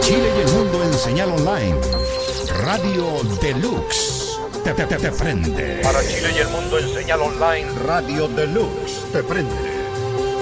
Chile y el mundo en señal online. Radio Deluxe. Te prende. Para Chile y el mundo en señal online. Radio Deluxe. Te prende.